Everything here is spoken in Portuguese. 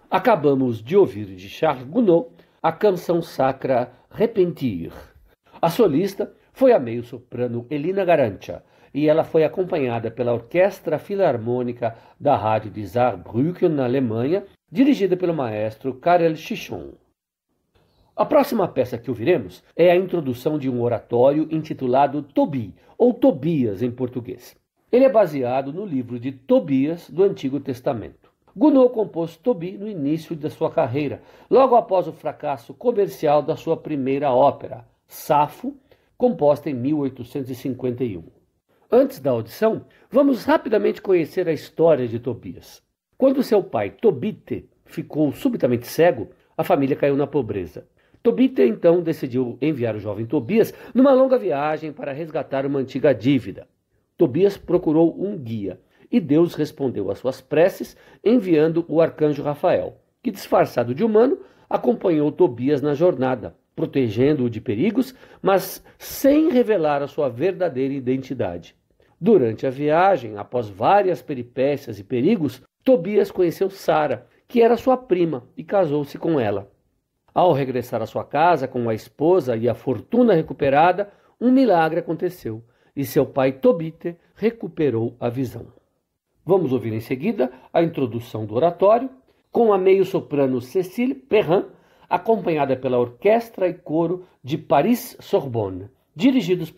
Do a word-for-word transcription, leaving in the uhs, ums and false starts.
Acabamos de ouvir de Charles Gounod a canção sacra Repentir. A solista foi a meio-soprano Elina Garantia, e ela foi acompanhada pela Orquestra Filarmônica da Rádio de Saarbrücken, na Alemanha, dirigida pelo maestro Karel Chichon. A próxima peça que ouviremos é a introdução de um oratório intitulado Tobi, ou Tobias em português. Ele é baseado no livro de Tobias do Antigo Testamento. Gounod compôs Tobi no início da sua carreira, logo após o fracasso comercial da sua primeira ópera, Safo, composta em mil oitocentos e cinquenta e um. Antes da audição, vamos rapidamente conhecer a história de Tobias. Quando seu pai, Tobite, ficou subitamente cego, a família caiu na pobreza. Tobite então decidiu enviar o jovem Tobias numa longa viagem para resgatar uma antiga dívida. Tobias procurou um guia, e Deus respondeu às suas preces enviando o arcanjo Rafael, que, disfarçado de humano, acompanhou Tobias na jornada, protegendo-o de perigos, mas sem revelar a sua verdadeira identidade. Durante a viagem, após várias peripécias e perigos, Tobias conheceu Sara, que era sua prima, e casou-se com ela. Ao regressar à sua casa com a esposa e a fortuna recuperada, um milagre aconteceu, e seu pai Tobite recuperou a visão. Vamos ouvir em seguida a introdução do oratório, com a meio-soprano Cécile Perrin, acompanhada pela orquestra e coro de Paris-Sorbonne, dirigidos